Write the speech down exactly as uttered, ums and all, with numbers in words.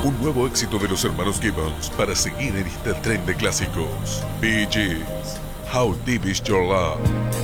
Un nuevo éxito de los hermanos Gibbons para seguir en este tren de clásicos. Bee Gees, How Deep Is Your Love.